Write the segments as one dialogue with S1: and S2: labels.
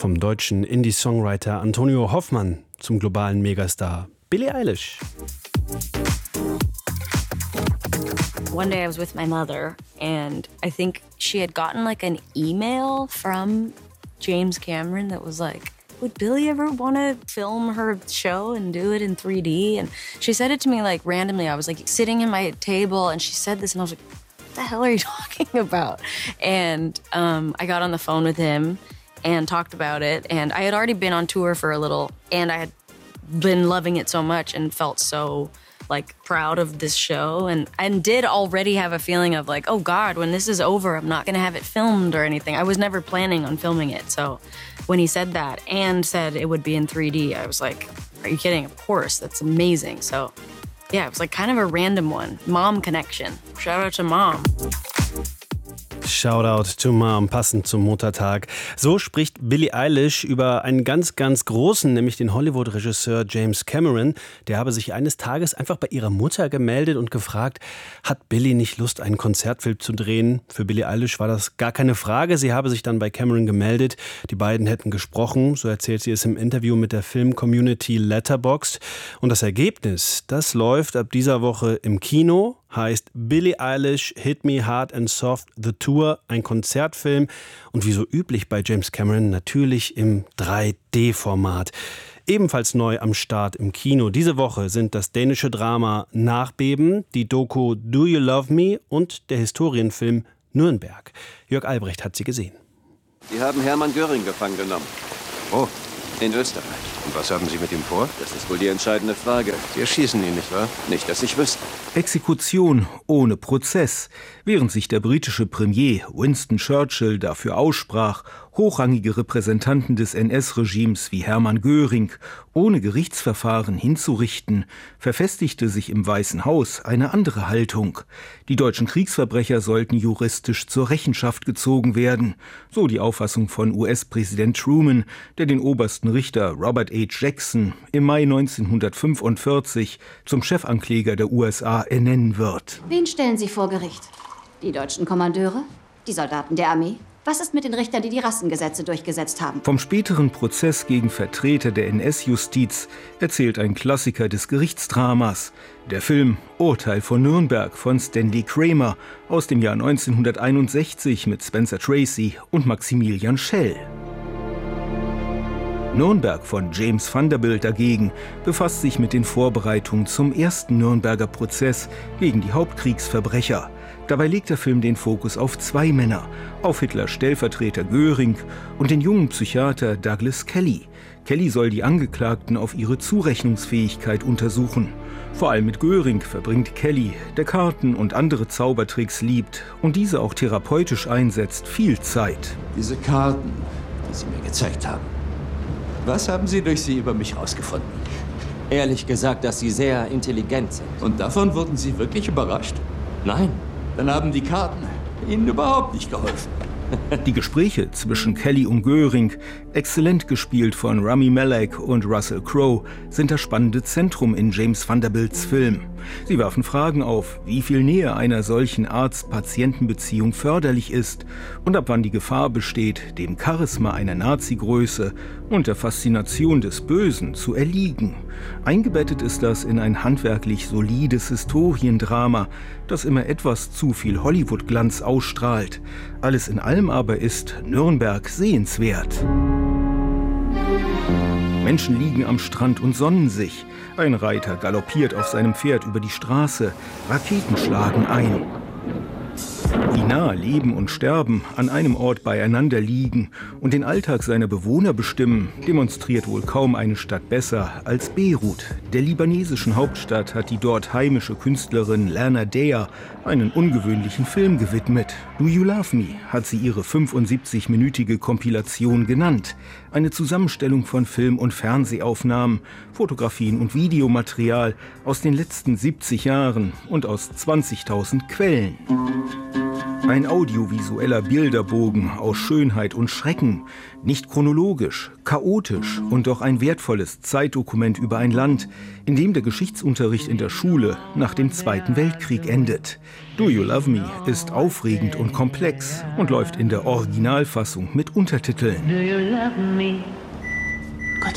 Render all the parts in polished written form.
S1: Vom deutschen Indie-Songwriter Antonio Hoffmann zum globalen Megastar Billie Eilish.
S2: One day I was with my mother and I think she had gotten like an email from James Cameron that was like, would Billie ever want to film her show and do it in 3D? And she said it to me like randomly. I was like sitting at my table and she said this and I was like, what the hell are you talking about? And I got on the phone with him and talked about it. And I had already been on tour for a little and I had been loving it so much and felt so like proud of this show and did already have a feeling of like, oh God, when this is over, I'm not gonna have it filmed or anything. I was never planning on filming it. So when he said that and said it would be in 3D, I was like, are you kidding? Of course, that's amazing. So yeah, it was like kind of a random one. Mom connection. Shout out to Mom.
S1: Shoutout to Mom, passend zum Muttertag. So spricht Billie Eilish über einen ganz, ganz großen, nämlich den Hollywood-Regisseur James Cameron. Der habe sich eines Tages einfach bei ihrer Mutter gemeldet und gefragt, hat Billie nicht Lust, einen Konzertfilm zu drehen? Für Billie Eilish war das gar keine Frage. Sie habe sich dann bei Cameron gemeldet. Die beiden hätten gesprochen, so erzählt sie es im Interview mit der Film-Community Letterboxd. Und das Ergebnis, das läuft ab dieser Woche im Kino. Heißt Billie Eilish Hit Me Hard and Soft The Tour, ein Konzertfilm und wie so üblich bei James Cameron natürlich im 3D-Format. Ebenfalls neu am Start im Kino diese Woche sind das dänische Drama Nachbeben, die Doku Do You Love Me und der Historienfilm Nürnberg. Jörg Albrecht hat sie gesehen.
S3: Die haben Hermann Göring gefangen genommen.
S4: Oh,
S3: in Österreich.
S4: Und was haben Sie mit ihm vor?
S3: Das ist wohl die entscheidende Frage.
S4: Sie erschießen ihn, nicht wahr?
S3: Nicht, dass ich wüsste.
S5: Exekution ohne Prozess. Während sich der britische Premier Winston Churchill dafür aussprach, hochrangige Repräsentanten des NS-Regimes wie Hermann Göring ohne Gerichtsverfahren hinzurichten, verfestigte sich im Weißen Haus eine andere Haltung. Die deutschen Kriegsverbrecher sollten juristisch zur Rechenschaft gezogen werden. So die Auffassung von US-Präsident Truman, der den obersten Richter Robert H. Jackson im Mai 1945 zum Chefankläger der USA ernennen wird.
S6: Wen stellen Sie vor Gericht? Die deutschen Kommandeure? Die Soldaten der Armee? Was ist mit den Richtern, die die Rassengesetze durchgesetzt haben?
S5: Vom späteren Prozess gegen Vertreter der NS-Justiz erzählt ein Klassiker des Gerichtsdramas. Der Film Urteil von Nürnberg von Stanley Kramer aus dem Jahr 1961 mit Spencer Tracy und Maximilian Schell. Nürnberg von James Vanderbilt dagegen befasst sich mit den Vorbereitungen zum ersten Nürnberger Prozess gegen die Hauptkriegsverbrecher. Dabei legt der Film den Fokus auf zwei Männer, auf Hitlers Stellvertreter Göring und den jungen Psychiater Douglas Kelly. Kelly soll die Angeklagten auf ihre Zurechnungsfähigkeit untersuchen. Vor allem mit Göring verbringt Kelly, der Karten und andere Zaubertricks liebt und diese auch therapeutisch einsetzt, viel Zeit.
S7: Diese Karten, die Sie mir gezeigt haben. Was haben Sie durch sie über mich rausgefunden?
S8: Ehrlich gesagt, dass Sie sehr intelligent sind.
S7: Und davon wurden Sie wirklich überrascht?
S8: Nein.
S7: Dann haben die Karten Ihnen überhaupt nicht geholfen.
S5: Die Gespräche zwischen Kelly und Göring, exzellent gespielt von Rami Malek und Russell Crowe, sind das spannende Zentrum in James Vanderbilts Film. Sie werfen Fragen auf, wie viel Nähe einer solchen Arzt-Patienten-Beziehung förderlich ist und ab wann die Gefahr besteht, dem Charisma einer Nazi-Größe und der Faszination des Bösen zu erliegen. Eingebettet ist das in ein handwerklich solides Historiendrama, das immer etwas zu viel Hollywood-Glanz ausstrahlt. Alles in allem aber ist Nürnberg sehenswert. Menschen liegen am Strand und sonnen sich. Ein Reiter galoppiert auf seinem Pferd über die Straße. Raketen schlagen ein. Wie nah Leben und Sterben an einem Ort beieinander liegen und den Alltag seiner Bewohner bestimmen, demonstriert wohl kaum eine Stadt besser als Beirut. Der libanesischen Hauptstadt hat die dort heimische Künstlerin Lana Dea einen ungewöhnlichen Film gewidmet. Do You Love Me hat sie ihre 75-minütige Kompilation genannt. Eine Zusammenstellung von Film- und Fernsehaufnahmen, Fotografien und Videomaterial aus den letzten 70 Jahren und aus 20.000 Quellen. Ein audiovisueller Bilderbogen aus Schönheit und Schrecken, nicht chronologisch, chaotisch und doch ein wertvolles Zeitdokument über ein Land, in dem der Geschichtsunterricht in der Schule nach dem Zweiten Weltkrieg endet. Do You Love Me ist aufregend und komplex und läuft in der Originalfassung mit Untertiteln.
S9: Do you love me?
S10: Gut.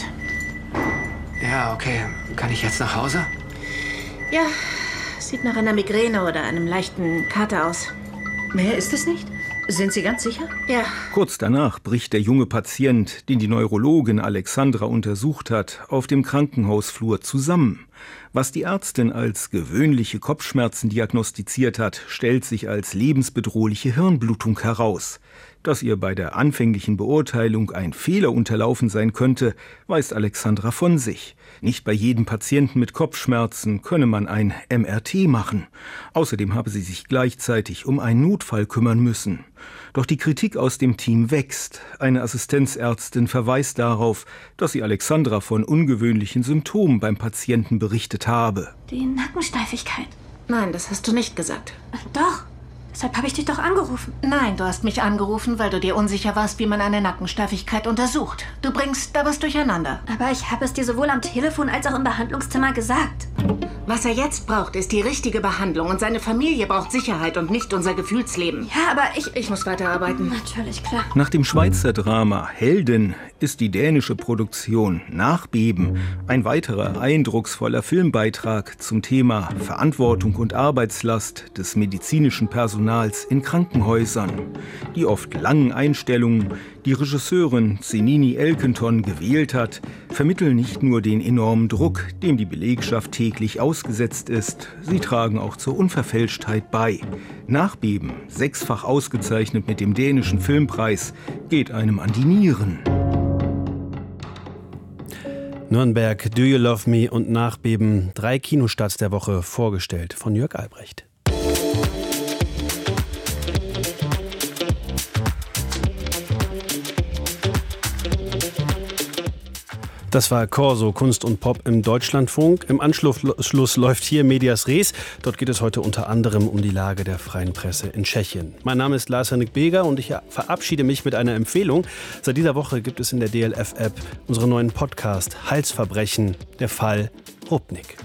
S10: Ja, okay. Kann ich jetzt nach Hause?
S9: Ja, sieht nach einer Migräne oder einem leichten Kater aus.
S11: Mehr ist es nicht? Sind Sie ganz sicher?
S9: Ja.
S5: Kurz danach bricht der junge Patient, den die Neurologin Alexandra untersucht hat, auf dem Krankenhausflur zusammen. Was die Ärztin als gewöhnliche Kopfschmerzen diagnostiziert hat, stellt sich als lebensbedrohliche Hirnblutung heraus. Dass ihr bei der anfänglichen Beurteilung ein Fehler unterlaufen sein könnte, weist Alexandra von sich. Nicht bei jedem Patienten mit Kopfschmerzen könne man ein MRT machen. Außerdem habe sie sich gleichzeitig um einen Notfall kümmern müssen. Doch die Kritik aus dem Team wächst. Eine Assistenzärztin verweist darauf, dass sie Alexandra von ungewöhnlichen Symptomen beim Patienten berichtet habe.
S11: Die Nackensteifigkeit.
S9: Nein, das hast du nicht gesagt.
S11: Doch. Deshalb habe ich dich doch angerufen.
S9: Nein, du hast mich angerufen, weil du dir unsicher warst, wie man eine Nackensteifigkeit untersucht. Du bringst da was durcheinander.
S11: Aber ich habe es dir sowohl am Telefon als auch im Behandlungszimmer gesagt.
S9: Was er jetzt braucht, ist die richtige Behandlung. Und seine Familie braucht Sicherheit und nicht unser Gefühlsleben.
S11: Ja, aber
S9: Ich muss weiterarbeiten.
S11: Natürlich, klar.
S5: Nach dem Schweizer Drama Helden ist die dänische Produktion Nachbeben ein weiterer eindrucksvoller Filmbeitrag zum Thema Verantwortung und Arbeitslast des medizinischen Personals in Krankenhäusern. Die oft langen Einstellungen, die Regisseurin Zenini Elkenton gewählt hat, vermitteln nicht nur den enormen Druck, dem die Belegschaft täglich ausgesetzt ist, sie tragen auch zur Unverfälschtheit bei. Nachbeben, 6-fach ausgezeichnet mit dem dänischen Filmpreis, geht einem an die Nieren.
S1: Nürnberg, Do You Love Me und Nachbeben, 3 Kinostarts der Woche, vorgestellt von Jörg Albrecht. Das war Corso, Kunst und Pop im Deutschlandfunk. Im Anschluss läuft hier Medias Res. Dort geht es heute unter anderem um die Lage der freien Presse in Tschechien. Mein Name ist Lars-Henrik Beger und ich verabschiede mich mit einer Empfehlung. Seit dieser Woche gibt es in der DLF-App unseren neuen Podcast Halsverbrechen, der Fall Rupnik.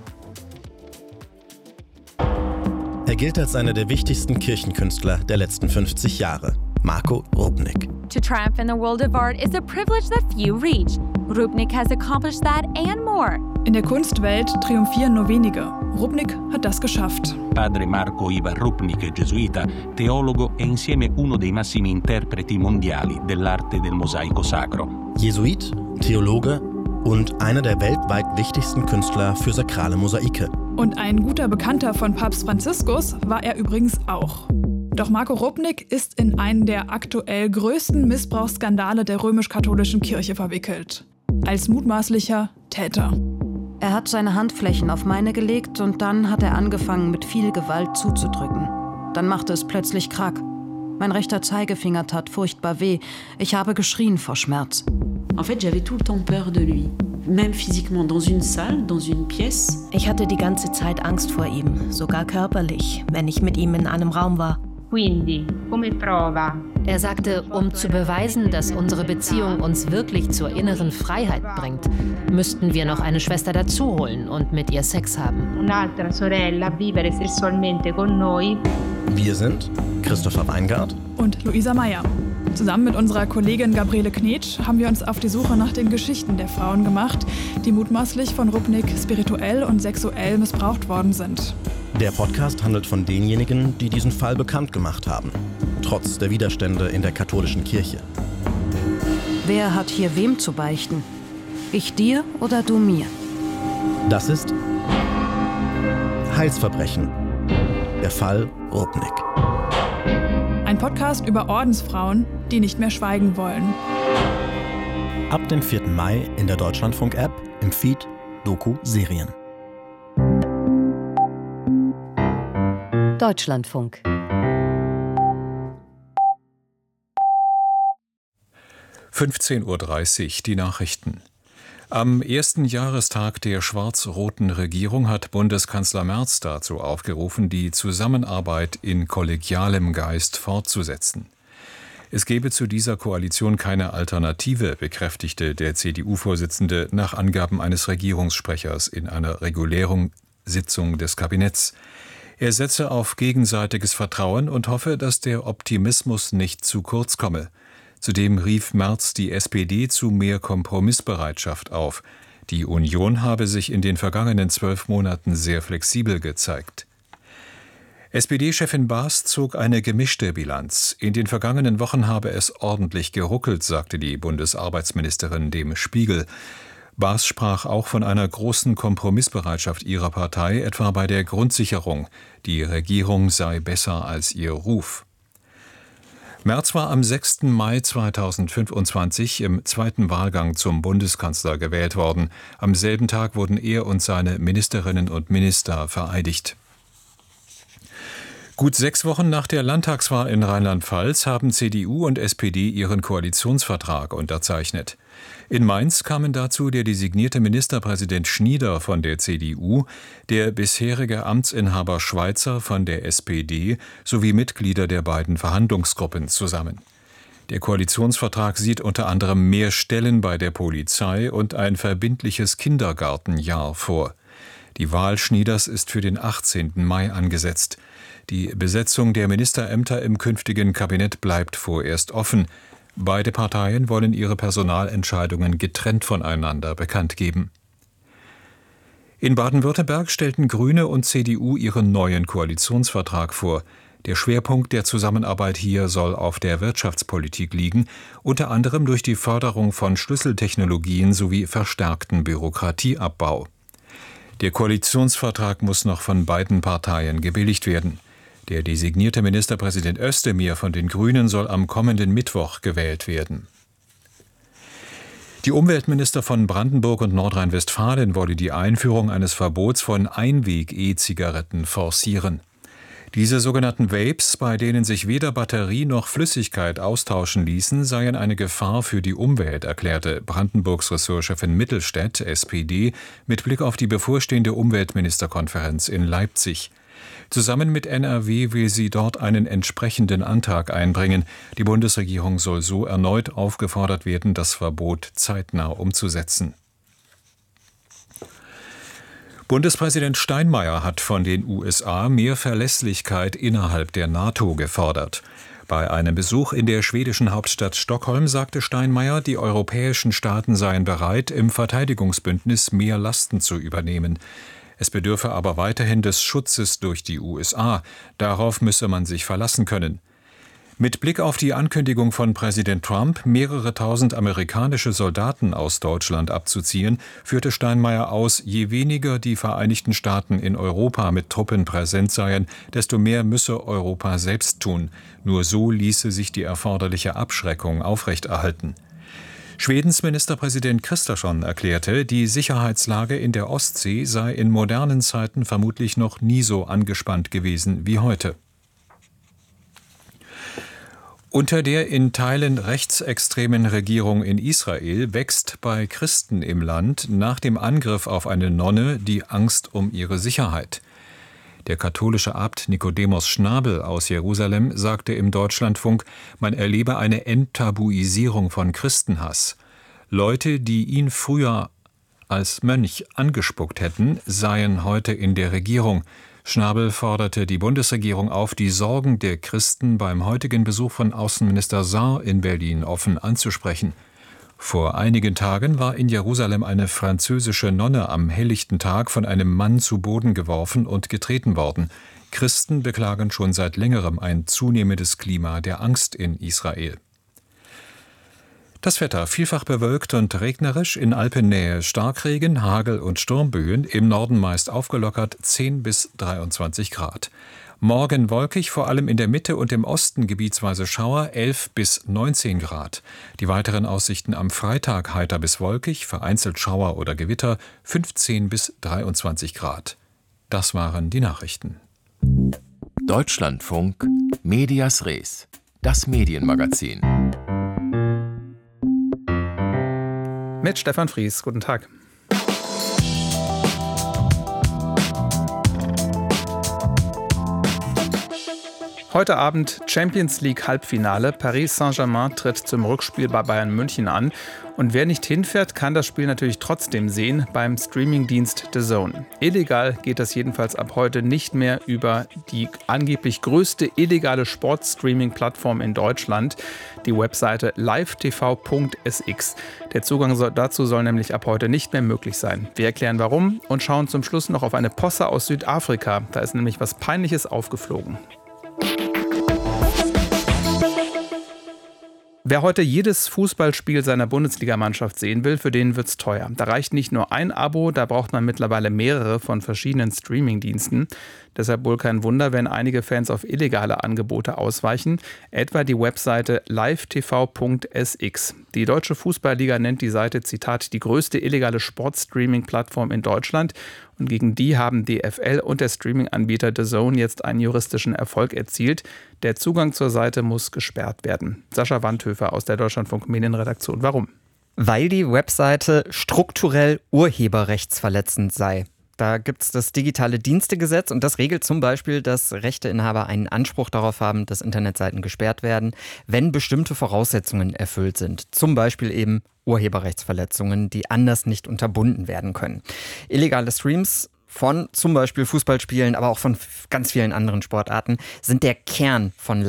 S12: Er gilt als einer der wichtigsten Kirchenkünstler der letzten 50 Jahre. Marko Rupnik.
S13: To triumph in the world of art is a privilege that few reach. Rupnik has accomplished that and more.
S14: In der Kunstwelt triumphieren nur wenige. Rupnik hat das geschafft.
S15: Padre Marco Ivar Rupnik, gesuita, teologo e insieme uno dei massimi interpreti mondiali dell'arte del mosaico sacro.
S12: Jesuit, Theologe und einer der weltweit wichtigsten Künstler für sakrale Mosaike.
S14: Und ein guter Bekannter von Papst Franziskus war er übrigens auch. Doch Marko Rupnik ist in einen der aktuell größten Missbrauchsskandale der römisch-katholischen Kirche verwickelt. Als mutmaßlicher Täter.
S16: Er hat seine Handflächen auf meine gelegt und dann hat er angefangen, mit viel Gewalt zuzudrücken. Dann machte es plötzlich Krack. Mein rechter Zeigefinger tat furchtbar weh. Ich habe geschrien vor Schmerz.
S17: En fait, j'avais tout le temps peur de lui. Même physiquement, dans une salle, dans une pièce.
S18: Ich hatte die ganze Zeit Angst vor ihm, sogar körperlich, wenn ich mit ihm in einem Raum war.
S19: Quindi, come prova.
S18: Er sagte, um zu beweisen, dass unsere Beziehung uns wirklich zur inneren Freiheit bringt, müssten wir noch eine Schwester dazuholen und mit ihr Sex haben.
S19: Un'altra sorella vivere sessualmente con noi.
S12: Wir sind Christopher Weingart
S14: und Luisa Meyer. Zusammen mit unserer Kollegin Gabriele Knetsch haben wir uns auf die Suche nach den Geschichten der Frauen gemacht, die mutmaßlich von Rupnik spirituell und sexuell missbraucht worden sind.
S12: Der Podcast handelt von denjenigen, die diesen Fall bekannt gemacht haben, trotz der Widerstände in der katholischen Kirche.
S16: Wer hat hier wem zu beichten? Ich dir oder du mir?
S12: Das ist Halsverbrechen, der Fall Rupnik.
S14: Ein Podcast über Ordensfrauen, die nicht mehr schweigen wollen.
S12: Ab dem 4. Mai in der Deutschlandfunk-App, im Feed, Doku, Serien.
S18: Deutschlandfunk.
S20: (15:30 Uhr) die Nachrichten. Am ersten Jahrestag der schwarz-roten Regierung hat Bundeskanzler Merz dazu aufgerufen, die Zusammenarbeit in kollegialem Geist fortzusetzen. Es gebe zu dieser Koalition keine Alternative, bekräftigte der CDU-Vorsitzende nach Angaben eines Regierungssprechers in einer regulären Sitzung des Kabinetts. Er setze auf gegenseitiges Vertrauen und hoffe, dass der Optimismus nicht zu kurz komme. Zudem rief Merz die SPD zu mehr Kompromissbereitschaft auf. Die Union habe sich in den vergangenen 12 Monaten sehr flexibel gezeigt. SPD-Chefin Baas zog eine gemischte Bilanz. In den vergangenen Wochen habe es ordentlich geruckelt, sagte die Bundesarbeitsministerin dem Spiegel. Baas sprach auch von einer großen Kompromissbereitschaft ihrer Partei, etwa bei der Grundsicherung. Die Regierung sei besser als ihr Ruf. Merz war am 6. Mai 2025 im zweiten Wahlgang zum Bundeskanzler gewählt worden. Am selben Tag wurden er und seine Ministerinnen und Minister vereidigt. Gut 6 Wochen nach der Landtagswahl in Rheinland-Pfalz haben CDU und SPD ihren Koalitionsvertrag unterzeichnet. In Mainz kamen dazu der designierte Ministerpräsident Schnieder von der CDU, der bisherige Amtsinhaber Schweizer von der SPD sowie Mitglieder der beiden Verhandlungsgruppen zusammen. Der Koalitionsvertrag sieht unter anderem mehr Stellen bei der Polizei und ein verbindliches Kindergartenjahr vor. Die Wahl Schnieders ist für den 18. Mai angesetzt. Die Besetzung der Ministerämter im künftigen Kabinett bleibt vorerst offen. Beide Parteien wollen ihre Personalentscheidungen getrennt voneinander bekannt geben. In Baden-Württemberg stellten Grüne und CDU ihren neuen Koalitionsvertrag vor. Der Schwerpunkt der Zusammenarbeit hier soll auf der Wirtschaftspolitik liegen, unter anderem durch die Förderung von Schlüsseltechnologien sowie verstärkten Bürokratieabbau. Der Koalitionsvertrag muss noch von beiden Parteien gebilligt werden. Der designierte Ministerpräsident Özdemir von den Grünen soll am kommenden Mittwoch gewählt werden. Die Umweltminister von Brandenburg und Nordrhein-Westfalen wollen die Einführung eines Verbots von Einweg-E-Zigaretten forcieren. Diese sogenannten Vapes, bei denen sich weder Batterie noch Flüssigkeit austauschen ließen, seien eine Gefahr für die Umwelt, erklärte Brandenburgs Ressortchefin Mittelstädt, SPD, mit Blick auf die bevorstehende Umweltministerkonferenz in Leipzig. Zusammen mit NRW will sie dort einen entsprechenden Antrag einbringen. Die Bundesregierung soll so erneut aufgefordert werden, das Verbot zeitnah umzusetzen. Bundespräsident Steinmeier hat von den USA mehr Verlässlichkeit innerhalb der NATO gefordert. Bei einem Besuch in der schwedischen Hauptstadt Stockholm sagte Steinmeier, die europäischen Staaten seien bereit, im Verteidigungsbündnis mehr Lasten zu übernehmen. Es bedürfe aber weiterhin des Schutzes durch die USA. Darauf müsse man sich verlassen können. Mit Blick auf die Ankündigung von Präsident Trump, mehrere tausend amerikanische Soldaten aus Deutschland abzuziehen, führte Steinmeier aus, je weniger die Vereinigten Staaten in Europa mit Truppen präsent seien, desto mehr müsse Europa selbst tun. Nur so ließe sich die erforderliche Abschreckung aufrechterhalten. Schwedens Ministerpräsident Kristersson erklärte, die Sicherheitslage in der Ostsee sei in modernen Zeiten vermutlich noch nie so angespannt gewesen wie heute. Unter der in Teilen rechtsextremen Regierung in Israel wächst bei Christen im Land nach dem Angriff auf eine Nonne die Angst um ihre Sicherheit. Der katholische Abt Nicodemus Schnabel aus Jerusalem sagte im Deutschlandfunk, man erlebe eine Enttabuisierung von Christenhass. Leute, die ihn früher als Mönch angespuckt hätten, seien heute in der Regierung. Schnabel forderte die Bundesregierung auf, die Sorgen der Christen beim heutigen Besuch von Außenminister Saar in Berlin offen anzusprechen. Vor einigen Tagen war in Jerusalem eine französische Nonne am helllichten Tag von einem Mann zu Boden geworfen und getreten worden. Christen beklagen schon seit längerem ein zunehmendes Klima der Angst in Israel. Das Wetter vielfach bewölkt und regnerisch, in Alpennähe Starkregen, Hagel und Sturmböen, im Norden meist aufgelockert 10 bis 23 Grad. Morgen wolkig, vor allem in der Mitte und im Osten gebietsweise Schauer, 11 bis 19 Grad. Die weiteren Aussichten am Freitag heiter bis wolkig, vereinzelt Schauer oder Gewitter, 15 bis 23 Grad. Das waren die Nachrichten.
S21: Deutschlandfunk Medias Res, das Medienmagazin.
S2: mit Stefan Fries. Guten Tag. Heute Abend Champions League Halbfinale. Paris Saint-Germain tritt zum Rückspiel bei Bayern München an. Und wer nicht hinfährt, kann das Spiel natürlich trotzdem sehen beim Streamingdienst DAZN. Illegal geht das jedenfalls ab heute nicht mehr über die angeblich größte illegale Sportstreaming-Plattform in Deutschland, die Webseite livetv.sx. Der Zugang dazu soll nämlich ab heute nicht mehr möglich sein. Wir erklären warum und schauen zum Schluss noch auf eine Posse aus Südafrika. Da ist nämlich was Peinliches aufgeflogen. Wer heute jedes Fußballspiel seiner Bundesligamannschaft sehen will, für den wird's teuer. Da reicht nicht nur ein Abo, da braucht man mittlerweile mehrere von verschiedenen Streamingdiensten. Deshalb wohl kein Wunder, wenn einige Fans auf illegale Angebote ausweichen, etwa die Webseite livetv.sx. Die Deutsche Fußballliga nennt die Seite, Zitat, die größte illegale Sportstreaming-Plattform in Deutschland. Und gegen die haben DFL und der Streaming-Anbieter DAZN jetzt einen juristischen Erfolg erzielt. Der Zugang zur Seite muss gesperrt werden. Sascha Wandhöfer aus der Deutschlandfunk Medienredaktion. Warum?
S22: Weil die Webseite strukturell urheberrechtsverletzend sei. Da gibt es das digitale Dienstegesetz und das regelt zum Beispiel, dass Rechteinhaber einen Anspruch darauf haben, dass Internetseiten gesperrt werden, wenn bestimmte Voraussetzungen erfüllt sind. Zum Beispiel eben Urheberrechtsverletzungen, die anders nicht unterbunden werden können. Illegale Streams von zum Beispiel Fußballspielen, aber auch von ganz vielen anderen Sportarten, sind der Kern von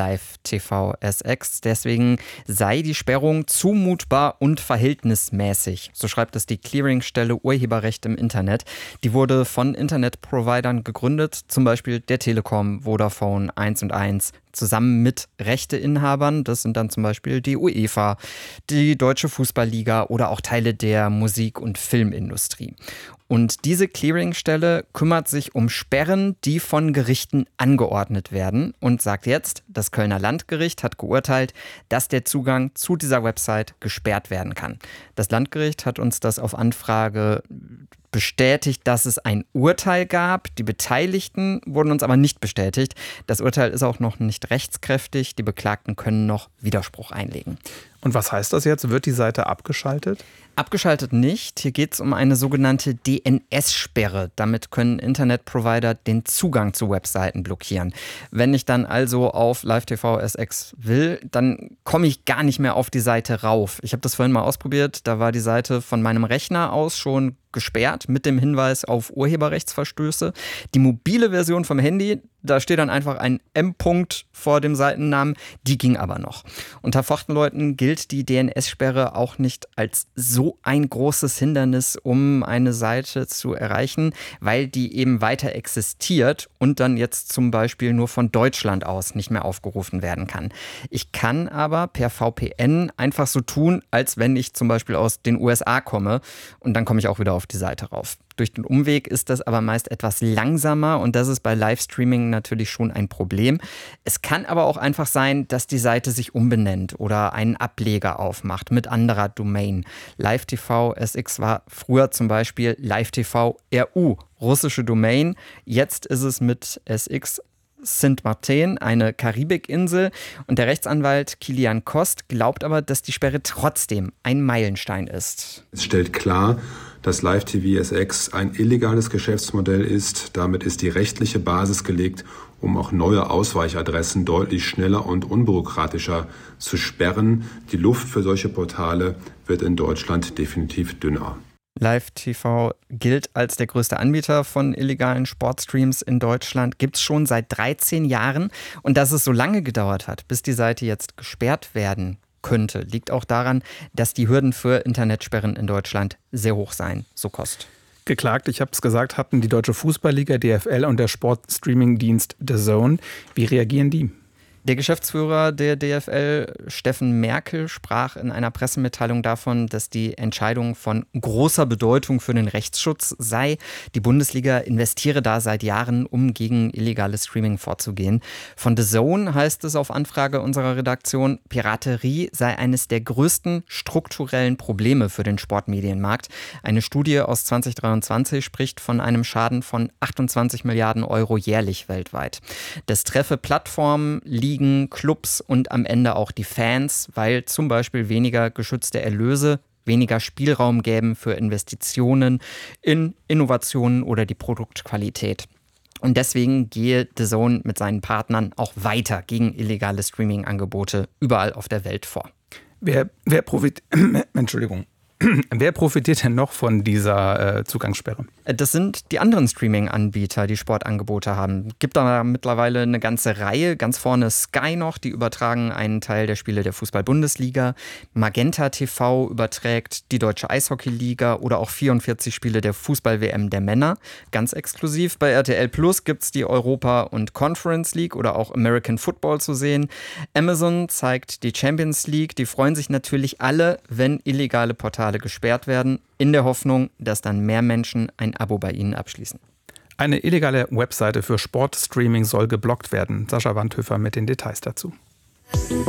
S22: livetv.sx. Deswegen sei die Sperrung zumutbar und verhältnismäßig. So schreibt es die Clearingstelle Urheberrecht im Internet. Die wurde von Internetprovidern gegründet, zum Beispiel der Telekom, Vodafone, 1&1, zusammen mit Rechteinhabern. Das sind dann zum Beispiel die UEFA, die Deutsche Fußballliga oder auch Teile der Musik- und Filmindustrie. Und diese Clearingstelle kümmert sich um Sperren, die von Gerichten angeordnet werden und sagt jetzt, das Kölner Landgericht hat geurteilt, dass der Zugang zu dieser Website gesperrt werden kann. Das Landgericht hat uns das auf Anfrage bestätigt, dass es ein Urteil gab. Die Beteiligten wurden uns aber nicht bestätigt. Das Urteil ist auch noch nicht rechtskräftig. Die Beklagten können noch Widerspruch einlegen.
S2: Und was heißt das jetzt? Wird die Seite abgeschaltet?
S22: Abgeschaltet nicht. Hier geht es um eine sogenannte DNS-Sperre. Damit können Internetprovider den Zugang zu Webseiten blockieren. Wenn ich dann also auf livetv.sx will, dann komme ich gar nicht mehr auf die Seite rauf. Ich habe das vorhin mal ausprobiert. Da war die Seite von meinem Rechner aus schon gesperrt mit dem Hinweis auf Urheberrechtsverstöße. Die mobile Version vom Handy, da steht dann einfach ein M-Punkt vor dem Seitennamen, die ging aber noch. Unter Fachleuten gilt die DNS-Sperre auch nicht als so ein großes Hindernis, um eine Seite zu erreichen, weil die eben weiter existiert und dann jetzt zum Beispiel nur von Deutschland aus nicht mehr aufgerufen werden kann. Ich kann aber per VPN einfach so tun, als wenn ich zum Beispiel aus den USA komme und dann komme ich auch wieder auf die Seite rauf. Durch den Umweg ist das aber meist etwas langsamer und das ist bei Livestreaming natürlich schon ein Problem. Es kann aber auch einfach sein, dass die Seite sich umbenennt oder einen Ableger aufmacht mit anderer Domain. livetv.sx war früher zum Beispiel livetv.ru, russische Domain. Jetzt ist es mit SX Sint Maarten, eine Karibikinsel. Und der Rechtsanwalt Kilian Kost glaubt aber, dass die Sperre trotzdem ein Meilenstein ist.
S23: Es stellt klar, dass livetv.sx ein illegales Geschäftsmodell ist. Damit ist die rechtliche Basis gelegt, um auch neue Ausweichadressen deutlich schneller und unbürokratischer zu sperren. Die Luft für solche Portale wird in Deutschland definitiv dünner.
S22: livetv gilt als der größte Anbieter von illegalen Sportstreams in Deutschland, gibt es schon seit 13 Jahren. Und dass es so lange gedauert hat, bis die Seite jetzt gesperrt werden könnte, liegt auch daran, dass die Hürden für Internetsperren in Deutschland sehr hoch seien, so Kost.
S2: Geklagt, ich habe es gesagt, hatten die Deutsche Fußballliga, DFL und der Sportstreamingdienst DAZN. Wie reagieren die?
S22: Der Geschäftsführer der DFL, Steffen Merkel, sprach in einer Pressemitteilung davon, dass die Entscheidung von großer Bedeutung für den Rechtsschutz sei. Die Bundesliga investiere da seit Jahren, um gegen illegales Streaming vorzugehen. Von DAZN heißt es auf Anfrage unserer Redaktion, Piraterie sei eines der größten strukturellen Probleme für den Sportmedienmarkt. Eine Studie aus 2023 spricht von einem Schaden von 28 Milliarden Euro jährlich weltweit. Das treffe Plattformen, Ligen, Clubs und am Ende auch die Fans, weil zum Beispiel weniger geschützte Erlöse weniger Spielraum gäben für Investitionen in Innovationen oder die Produktqualität. Und deswegen gehe DAZN mit seinen Partnern auch weiter gegen illegale Streaming-Angebote überall auf der Welt vor.
S2: Wer profitiert denn noch von dieser Zugangssperre?
S22: Das sind die anderen Streaming-Anbieter, die Sportangebote haben. Es gibt da mittlerweile eine ganze Reihe. Ganz vorne Sky noch, die übertragen einen Teil der Spiele der Fußball-Bundesliga. Magenta TV überträgt die Deutsche Eishockey-Liga oder auch 44 Spiele der Fußball-WM der Männer. Ganz exklusiv. Bei RTL Plus gibt es die Europa- und Conference League oder auch American Football zu sehen. Amazon zeigt die Champions League. Die freuen sich natürlich alle, wenn illegale Portale gesperrt werden, in der Hoffnung, dass dann mehr Menschen ein Abo bei ihnen abschließen.
S2: Eine illegale Webseite für Sportstreaming soll geblockt werden. Sascha Wandhöfer mit den Details dazu.